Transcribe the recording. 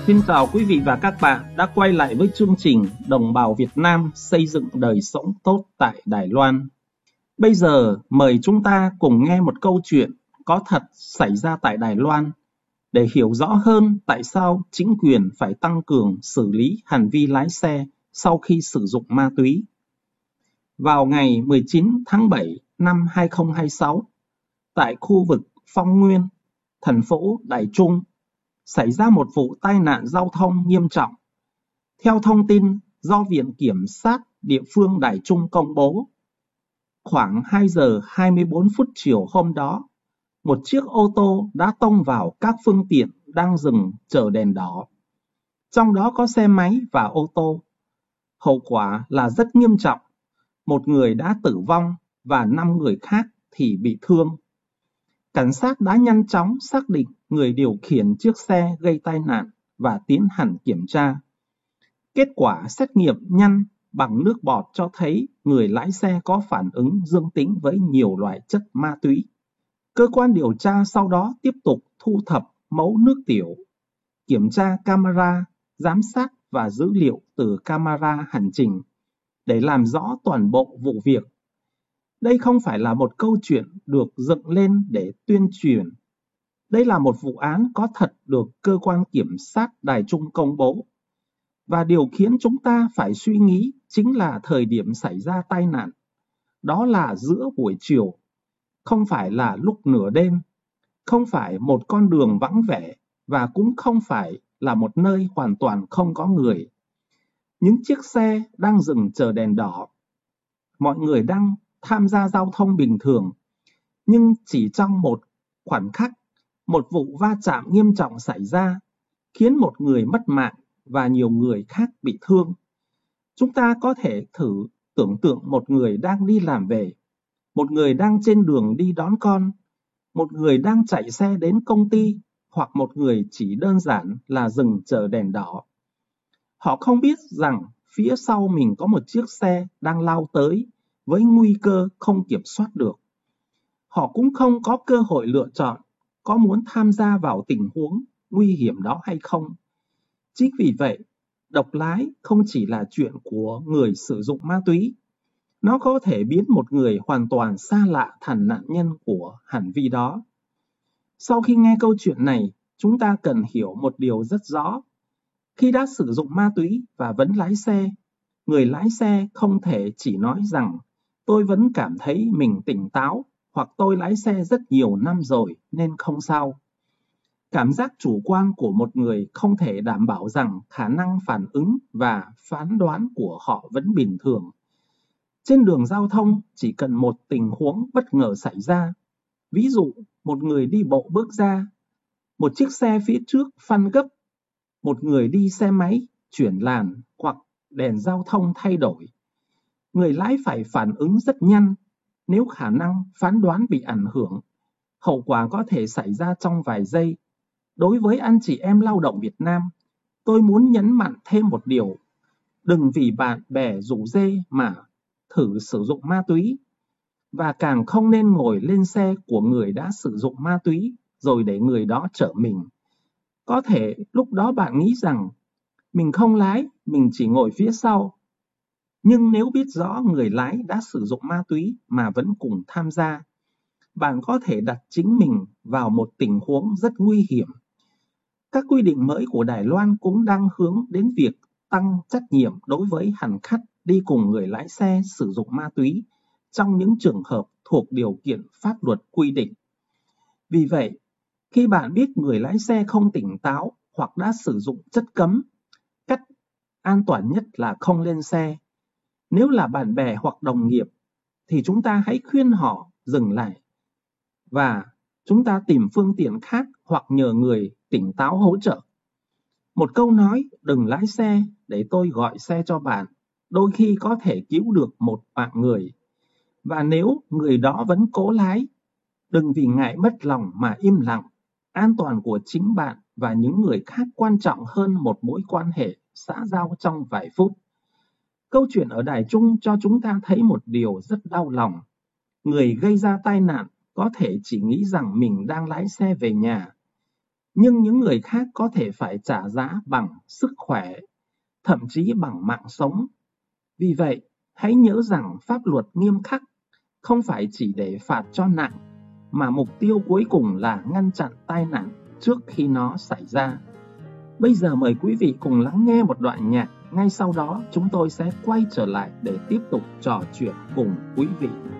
Xin chào quý vị và các bạn đã quay lại với chương trình Đồng bào Việt Nam xây dựng đời sống tốt tại Đài Loan. Bây giờ mời chúng ta cùng nghe một câu chuyện có thật xảy ra tại Đài Loan để hiểu rõ hơn tại sao chính quyền phải tăng cường xử lý hành vi lái xe sau khi sử dụng ma túy. Vào ngày 19 tháng 7 năm 2026, tại khu vực Phong Nguyên, thành phố Đài Trung, xảy ra một vụ tai nạn giao thông nghiêm trọng. Theo thông tin do Viện Kiểm sát địa phương Đài Trung công bố, khoảng 2 giờ 24 phút chiều hôm đó, một chiếc ô tô đã tông vào các phương tiện đang dừng chờ đèn đỏ. Trong đó có xe máy và ô tô. Hậu quả là rất nghiêm trọng. Một người đã tử vong và 5 người khác thì bị thương. Cảnh sát đã nhanh chóng xác định người điều khiển chiếc xe gây tai nạn và tiến hành kiểm tra. Kết quả xét nghiệm nhanh bằng nước bọt cho thấy người lái xe có phản ứng dương tính với nhiều loại chất ma túy. Cơ quan điều tra sau đó tiếp tục thu thập mẫu nước tiểu, kiểm tra camera, giám sát và dữ liệu từ camera hành trình để làm rõ toàn bộ vụ việc. Đây không phải là một câu chuyện được dựng lên để tuyên truyền. Đây là một vụ án có thật được cơ quan kiểm sát Đài Trung công bố. Và điều khiến chúng ta phải suy nghĩ chính là thời điểm xảy ra tai nạn. Đó là giữa buổi chiều, không phải là lúc nửa đêm, không phải một con đường vắng vẻ và cũng không phải là một nơi hoàn toàn không có người. Những chiếc xe đang dừng chờ đèn đỏ. Mọi người đang tham gia giao thông bình thường, nhưng chỉ trong một khoảnh khắc, một vụ va chạm nghiêm trọng xảy ra, khiến một người mất mạng và nhiều người khác bị thương. Chúng ta có thể thử tưởng tượng một người đang đi làm về, một người đang trên đường đi đón con, một người đang chạy xe đến công ty, hoặc một người chỉ đơn giản là dừng chờ đèn đỏ. Họ không biết rằng phía sau mình có một chiếc xe đang lao tới với nguy cơ không kiểm soát được. Họ cũng không có cơ hội lựa chọn có muốn tham gia vào tình huống nguy hiểm đó hay không. Chính vì vậy, độc lái không chỉ là chuyện của người sử dụng ma túy. Nó có thể biến một người hoàn toàn xa lạ thành nạn nhân của hành vi đó. Sau khi nghe câu chuyện này, chúng ta cần hiểu một điều rất rõ. Khi đã sử dụng ma túy và vẫn lái xe, người lái xe không thể chỉ nói rằng tôi vẫn cảm thấy mình tỉnh táo hoặc tôi lái xe rất nhiều năm rồi nên không sao. Cảm giác chủ quan của một người không thể đảm bảo rằng khả năng phản ứng và phán đoán của họ vẫn bình thường. Trên đường giao thông chỉ cần một tình huống bất ngờ xảy ra. Ví dụ, một người đi bộ bước ra, một chiếc xe phía trước phanh gấp, một người đi xe máy chuyển làn hoặc đèn giao thông thay đổi. Người lái phải phản ứng rất nhanh. Nếu khả năng phán đoán bị ảnh hưởng, hậu quả có thể xảy ra trong vài giây. Đối với anh chị em lao động Việt Nam, tôi muốn nhấn mạnh thêm một điều. Đừng vì bạn bè rủ rê mà thử sử dụng ma túy. Và càng không nên ngồi lên xe của người đã sử dụng ma túy rồi để người đó chở mình. Có thể lúc đó bạn nghĩ rằng mình không lái, mình chỉ ngồi phía sau. Nhưng nếu biết rõ người lái đã sử dụng ma túy mà vẫn cùng tham gia, bạn có thể đặt chính mình vào một tình huống rất nguy hiểm. Các quy định mới của Đài Loan cũng đang hướng đến việc tăng trách nhiệm đối với hành khách đi cùng người lái xe sử dụng ma túy trong những trường hợp thuộc điều kiện pháp luật quy định. Vì vậy, khi bạn biết người lái xe không tỉnh táo hoặc đã sử dụng chất cấm, cách an toàn nhất là không lên xe. Nếu là bạn bè hoặc đồng nghiệp, thì chúng ta hãy khuyên họ dừng lại và chúng ta tìm phương tiện khác hoặc nhờ người tỉnh táo hỗ trợ. Một câu nói đừng lái xe để tôi gọi xe cho bạn đôi khi có thể cứu được một mạng người. Và nếu người đó vẫn cố lái, đừng vì ngại mất lòng mà im lặng. An toàn của chính bạn và những người khác quan trọng hơn một mối quan hệ xã giao trong vài phút. Câu chuyện ở Đài Trung cho chúng ta thấy một điều rất đau lòng. Người gây ra tai nạn có thể chỉ nghĩ rằng mình đang lái xe về nhà. nhưng những người khác có thể phải trả giá bằng sức khỏe, thậm chí bằng mạng sống. Vì vậy, hãy nhớ rằng pháp luật nghiêm khắc không phải chỉ để phạt cho nặng, mà mục tiêu cuối cùng là ngăn chặn tai nạn trước khi nó xảy ra. Bây giờ mời quý vị cùng lắng nghe một đoạn nhạc, ngay sau đó chúng tôi sẽ quay trở lại để tiếp tục trò chuyện cùng quý vị.